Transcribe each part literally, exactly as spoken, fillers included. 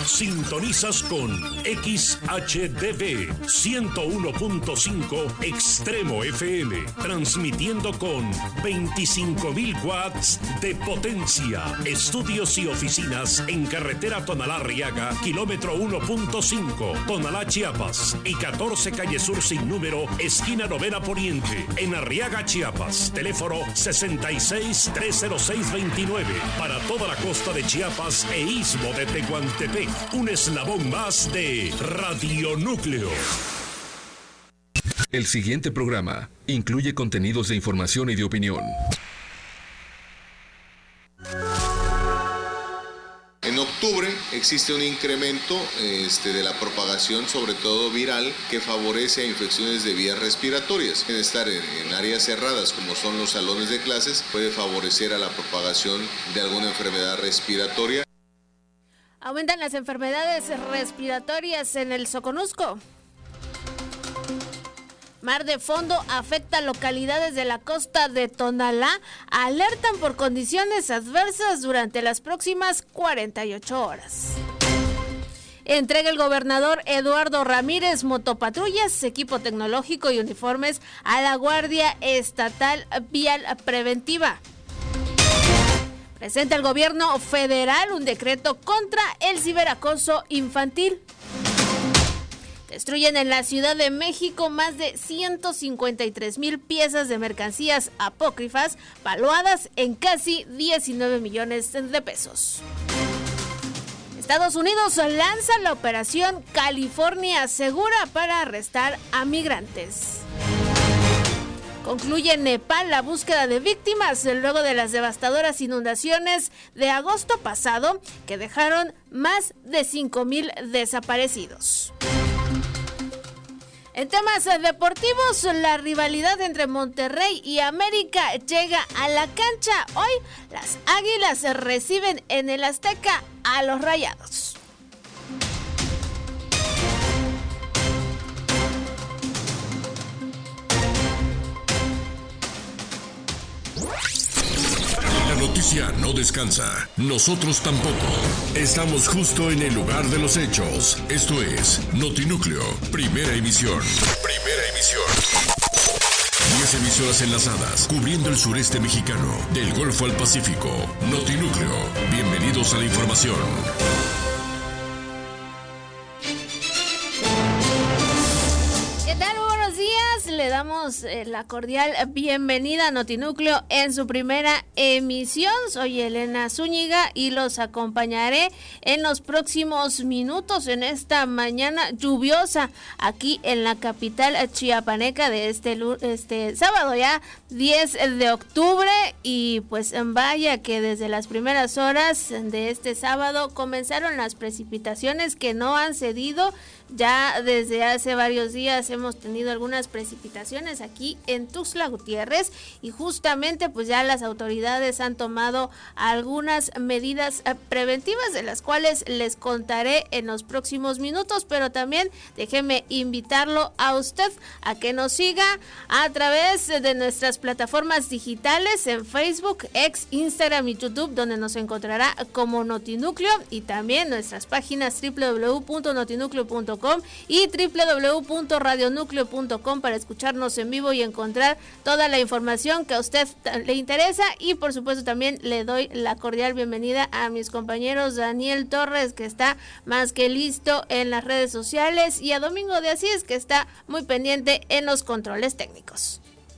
Sintonizas con X H D V ciento uno punto cinco Extremo F M, transmitiendo con veinticinco mil watts de potencia. Estudios y oficinas en carretera Tonalá-Arriaga, kilómetro uno punto cinco, Tonalá, Chiapas, y catorce calle Sur sin número, esquina Novena Poniente, en Arriaga, Chiapas. Teléfono sesenta y seis, trescientos seis veintinueve, para toda la costa de Chiapas e istmo de Tehuantepec. Un eslabón más de Radio Núcleo. El siguiente programa incluye contenidos de información y de opinión. En octubre existe un incremento este, de la propagación, sobre todo viral, que favorece a infecciones de vías respiratorias. En estar en, en áreas cerradas, como son los salones de clases, puede favorecer a la propagación de alguna enfermedad respiratoria. Aumentan las enfermedades respiratorias en el Soconusco. Mar de fondo afecta localidades de la costa de Tonalá. Alertan por condiciones adversas durante las próximas cuarenta y ocho horas. Entrega el gobernador Eduardo Ramírez motopatrullas, equipo tecnológico y uniformes a la Guardia Estatal Vial Preventiva. Presenta el gobierno federal un decreto contra el ciberacoso infantil. Destruyen en la Ciudad de México más de ciento cincuenta y tres mil piezas de mercancías apócrifas valuadas en casi diecinueve millones de pesos. Estados Unidos lanza la operación California Segura para arrestar a migrantes. Concluye en Nepal la búsqueda de víctimas luego de las devastadoras inundaciones de agosto pasado que dejaron más de cinco mil desaparecidos. En temas deportivos, la rivalidad entre Monterrey y América llega a la cancha. Hoy las Águilas reciben en el Azteca a los Rayados. La noticia no descansa. Nosotros tampoco. Estamos justo en el lugar de los hechos. Esto es Notinúcleo, primera emisión. Primera emisión. Diez emisoras enlazadas, cubriendo el sureste mexicano, del Golfo al Pacífico. Notinúcleo. Bienvenidos a la información. Le damos eh, la cordial bienvenida a Notinúcleo en su primera emisión. Soy Elena Zúñiga y los acompañaré en los próximos minutos en esta mañana lluviosa aquí en la capital chiapaneca de este, este sábado ya diez de octubre. Y pues vaya que desde las primeras horas de este sábado comenzaron las precipitaciones que no han cedido. Ya desde hace varios días hemos tenido algunas precipitaciones aquí en Tuxtla Gutiérrez y justamente pues ya las autoridades han tomado algunas medidas preventivas de las cuales les contaré en los próximos minutos, pero también déjeme invitarlo a usted a que nos siga a través de nuestras plataformas digitales en Facebook, X, Instagram y YouTube, donde nos encontrará como Notinúcleo, y también nuestras páginas doble u doble u doble u punto notinúcleo punto com y doble u doble u doble u punto radionúcleo punto com para escucharnos en vivo y encontrar toda la información que a usted le interesa. Y por supuesto también le doy la cordial bienvenida a mis compañeros Daniel Torres, que está más que listo en las redes sociales, y a Domingo de Asís, que está muy pendiente en los controles técnicos.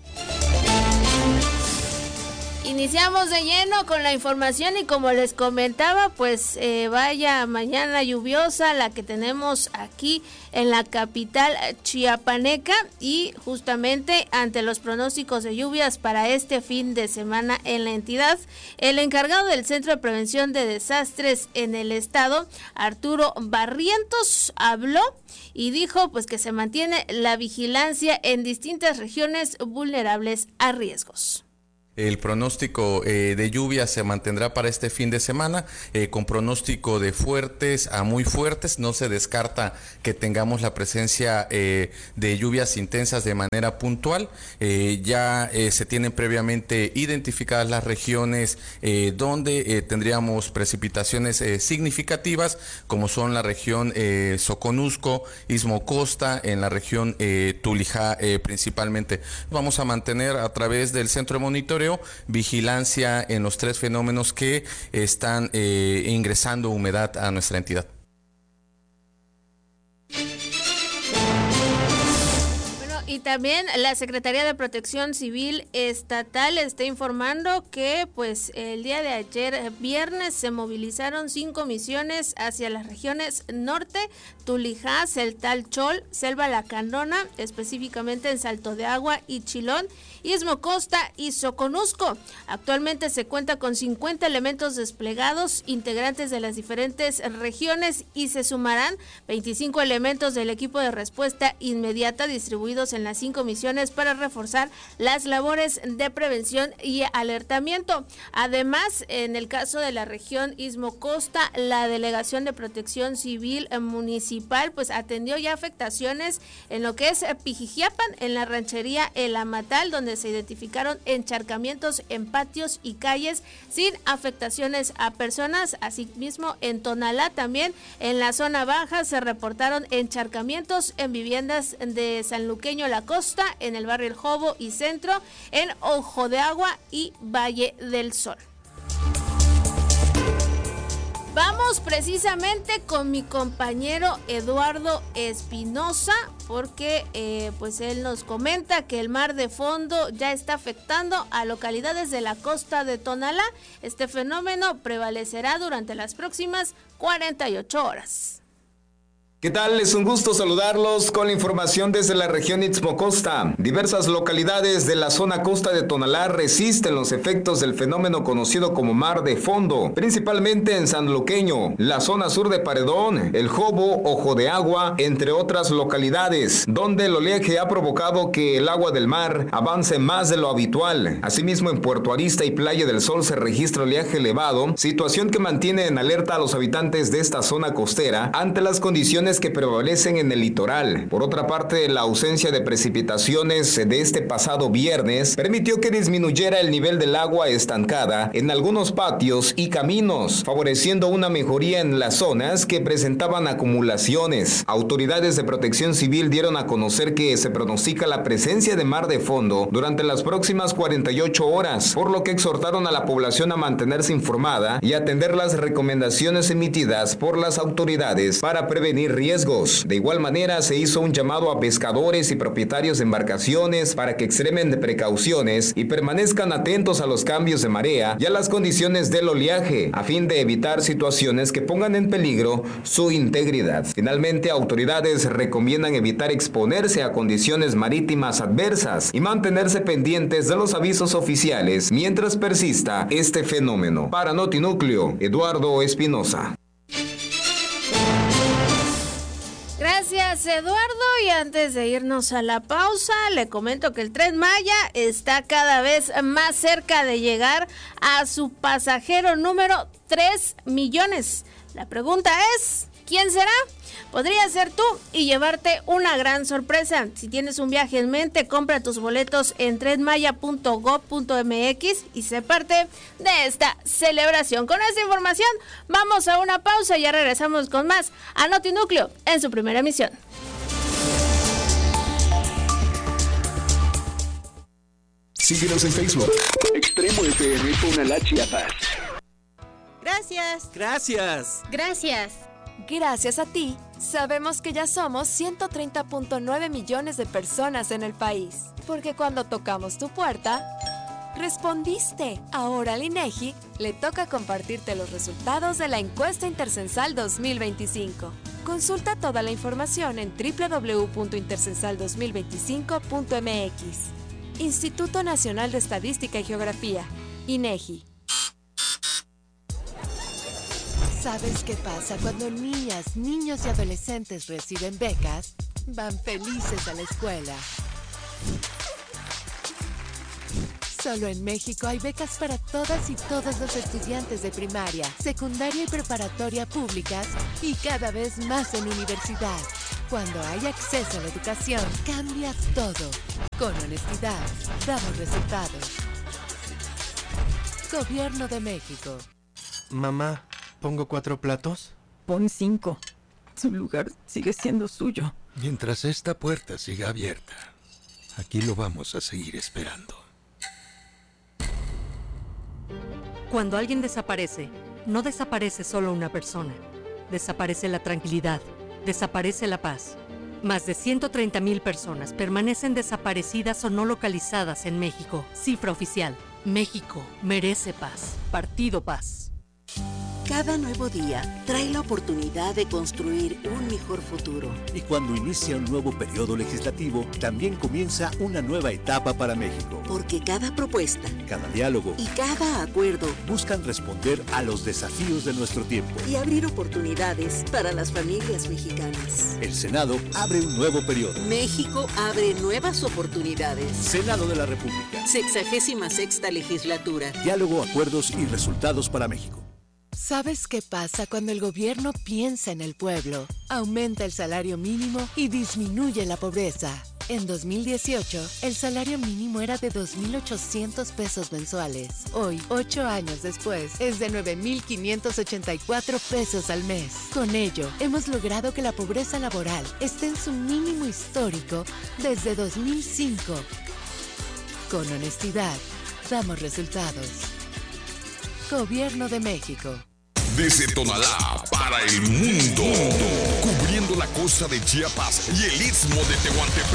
Iniciamos de lleno con la información y como les comentaba, pues eh, vaya mañana lluviosa la que tenemos aquí en la capital chiapaneca, y justamente ante los pronósticos de lluvias para este fin de semana en la entidad, el encargado del Centro de Prevención de Desastres en el estado, Arturo Barrientos, habló y dijo pues que se mantiene la vigilancia en distintas regiones vulnerables a riesgos. El pronóstico eh, de lluvia se mantendrá para este fin de semana, eh, con pronóstico de fuertes a muy fuertes. No se descarta que tengamos la presencia eh, de lluvias intensas de manera puntual. Eh, ya eh, se tienen previamente identificadas las regiones eh, donde eh, tendríamos precipitaciones eh, significativas, como son la región eh, Soconusco, Istmo Costa, en la región eh, Tulijá eh, principalmente. Vamos a mantener a través del centro de monitoreo vigilancia en los tres fenómenos que están eh, ingresando humedad a nuestra entidad. Y también la Secretaría de Protección Civil Estatal está informando que pues el día de ayer viernes se movilizaron cinco misiones hacia las regiones norte, Tulijá, Celtal Chol, Selva Lacandona, específicamente en Salto de Agua y Chilón, Istmo Costa y Soconusco. Actualmente se cuenta con cincuenta elementos desplegados, integrantes de las diferentes regiones, y se sumarán veinticinco elementos del equipo de respuesta inmediata distribuidos en las cinco misiones para reforzar las labores de prevención y alertamiento. Además, en el caso de la región Istmo Costa, la Delegación de Protección Civil Municipal pues atendió ya afectaciones en lo que es Pijijiapan, en la ranchería El Amatal, donde se identificaron encharcamientos en patios y calles sin afectaciones a personas. Asimismo, en Tonalá también, en la zona baja, se reportaron encharcamientos en viviendas de Sanluqueño La Costa, en el barrio El Jobo y Centro, en Ojo de Agua y Valle del Sol. Vamos precisamente con mi compañero Eduardo Espinosa, porque eh, pues él nos comenta que el mar de fondo ya está afectando a localidades de la costa de Tonalá. Este fenómeno prevalecerá durante las próximas cuarenta y ocho horas. ¿Qué tal? Es un gusto saludarlos con la información desde la región Istmo Costa. Diversas localidades de la zona costa de Tonalá resisten los efectos del fenómeno conocido como mar de fondo, principalmente en Sanluqueño, la zona sur de Paredón, El Jobo, Ojo de Agua, entre otras localidades, donde el oleaje ha provocado que el agua del mar avance más de lo habitual. Asimismo, en Puerto Arista y Playa del Sol se registra oleaje elevado, situación que mantiene en alerta a los habitantes de esta zona costera ante las condiciones que prevalecen en el litoral. Por otra parte, la ausencia de precipitaciones de este pasado viernes permitió que disminuyera el nivel del agua estancada en algunos patios y caminos, favoreciendo una mejoría en las zonas que presentaban acumulaciones. Autoridades de Protección Civil dieron a conocer que se pronostica la presencia de mar de fondo durante las próximas cuarenta y ocho horas, por lo que exhortaron a la población a mantenerse informada y atender las recomendaciones emitidas por las autoridades para prevenir riesgos. De igual manera, se hizo un llamado a pescadores y propietarios de embarcaciones para que extremen de precauciones y permanezcan atentos a los cambios de marea y a las condiciones del oleaje, a fin de evitar situaciones que pongan en peligro su integridad. Finalmente, autoridades recomiendan evitar exponerse a condiciones marítimas adversas y mantenerse pendientes de los avisos oficiales mientras persista este fenómeno. Para Notinúcleo, Eduardo Espinosa. Gracias, Eduardo, y antes de irnos a la pausa, le comento que el Tren Maya está cada vez más cerca de llegar a su pasajero número tres millones. La pregunta es, ¿quién será? Podría ser tú y llevarte una gran sorpresa. Si tienes un viaje en mente, compra tus boletos en trenmaya punto gob punto mx y sé parte de esta celebración. Con esta información vamos a una pausa y ya regresamos con más a Notinúcleo en su primera emisión. Síguenos en Facebook. Extremo F M Tonalá, Chiapas. Gracias. Gracias. Gracias. Gracias a ti, sabemos que ya somos ciento treinta punto nueve millones de personas en el país. Porque cuando tocamos tu puerta, respondiste. Ahora al INEGI le toca compartirte los resultados de la encuesta intercensal dos mil veinticinco. Consulta toda la información en doble u doble u doble u punto intercensal dos mil veinticinco punto m x. Instituto Nacional de Estadística y Geografía, INEGI. ¿Sabes qué pasa cuando niñas, niños y adolescentes reciben becas? Van felices a la escuela. Solo en México hay becas para todas y todos los estudiantes de primaria, secundaria y preparatoria públicas y cada vez más en universidad. Cuando hay acceso a la educación, cambia todo. Con honestidad, damos resultados. Gobierno de México. Mamá, ¿pongo cuatro platos? Pon cinco. Su lugar sigue siendo suyo. Mientras esta puerta siga abierta, aquí lo vamos a seguir esperando. Cuando alguien desaparece, no desaparece solo una persona. Desaparece la tranquilidad, desaparece la paz. Más de ciento treinta mil personas permanecen desaparecidas o no localizadas en México. Cifra oficial. México merece paz. Partido Paz. Cada nuevo día trae la oportunidad de construir un mejor futuro. Y cuando inicia un nuevo periodo legislativo, también comienza una nueva etapa para México. Porque cada propuesta, cada diálogo y cada acuerdo buscan responder a los desafíos de nuestro tiempo y abrir oportunidades para las familias mexicanas. El Senado abre un nuevo periodo. México abre nuevas oportunidades. Senado de la República. Sexagésima sexta legislatura. Diálogo, acuerdos y resultados para México. ¿Sabes qué pasa cuando el gobierno piensa en el pueblo? Aumenta el salario mínimo y disminuye la pobreza. En dos mil dieciocho, el salario mínimo era de dos mil ochocientos pesos mensuales. Hoy, ocho años después, es de nueve mil quinientos ochenta y cuatro pesos al mes. Con ello, hemos logrado que la pobreza laboral esté en su mínimo histórico desde dos mil cinco. Con honestidad, damos resultados. Gobierno de México. Desde Tonalá para el mundo, cubriendo la costa de Chiapas y el istmo de Tehuantepec.